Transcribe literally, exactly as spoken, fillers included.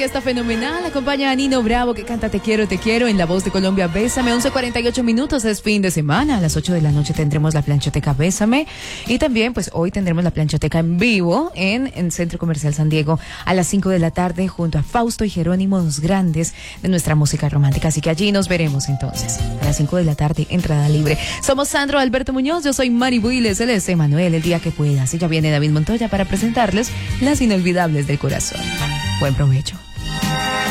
orquesta fenomenal. Acompaña a Nino Bravo, que canta Te quiero, te quiero en La Voz de Colombia. Bésame, once cuarenta y ocho minutos, es fin de semana. A las ocho de la noche tendremos la planchoteca Bésame. Y también, pues hoy tendremos la planchoteca en vivo en, en Centro Comercial San Diego a las cinco de la tarde junto a Fausto y Jerónimo, los grandes de nuestra música romántica. Así que allí nos veremos entonces. A las cinco de la tarde, entrada libre. Somos Sandro Alberto Muñoz, yo soy Mari Builes, él es Emanuel, el día que puedas. Y ya viene David Montoya para presentarles las inolvidables del corazón. Buen provecho.